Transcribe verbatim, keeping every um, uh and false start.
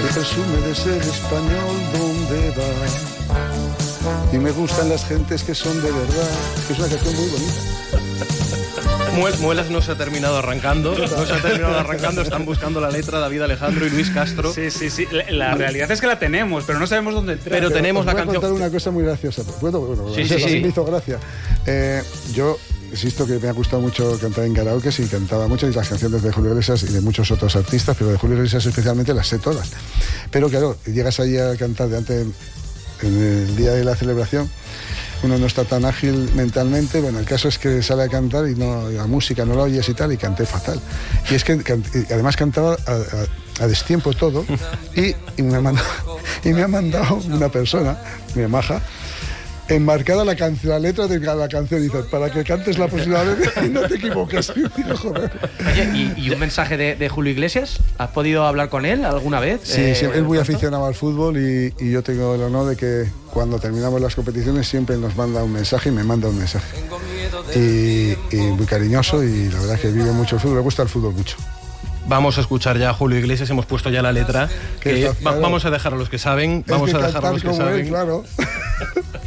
presume de ser español donde va. Y me gustan las gentes que son de verdad. Es una canción muy bonita. Muelas no se ha terminado arrancando, no se ha terminado arrancando, están buscando la letra David Alejandro y Luis Castro. Sí, sí, sí, la, la realidad es que la tenemos, pero no sabemos dónde entrar. Pero, pero tenemos la canción. Voy a contar una cosa muy graciosa. ¿Puedo? Bueno, sí, graciosa, sí, sí. Me hizo gracia. Eh, yo insisto que me ha gustado mucho cantar en karaoke, y cantaba mucho, y las canciones de Julio Iglesias y de muchos otros artistas, pero de Julio Iglesias especialmente las sé todas. Pero claro, llegas allí a cantar delante en el día de la celebración, uno no está tan ágil mentalmente. Bueno, el caso es que sale a cantar y no, la música no la oyes y tal, y canté fatal. Y es que can, y además cantaba a, a, a destiempo todo, y, y, me ha mandado, y me ha mandado una persona, mi maja, enmarcada la, can, la letra de la canción, y dice, para que cantes la próxima vez y no te equivoques. Y digo, joder. Oye, ¿y, y un mensaje de, de Julio Iglesias? ¿Has podido hablar con él alguna vez? Sí, eh, sí, él es muy aficionado al fútbol, y, y yo tengo el honor de que cuando terminamos las competiciones siempre nos manda un mensaje, y me manda un mensaje. Y, y muy cariñoso, y la verdad que vive mucho el fútbol, le gusta el fútbol mucho. Vamos a escuchar ya a Julio Iglesias, hemos puesto ya la letra. Que está, claro. Vamos a dejar a los que saben, vamos es que a dejar a los que como saben. Él, claro.